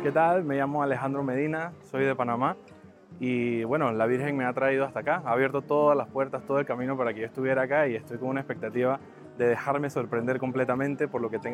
¿Qué tal? Me llamo Alejandro Medina, soy de Panamá y bueno, la Virgen me ha traído hasta acá, ha abierto todas las puertas, todo el camino para que yo estuviera acá y estoy con una expectativa de dejarme sorprender completamente por lo que tenga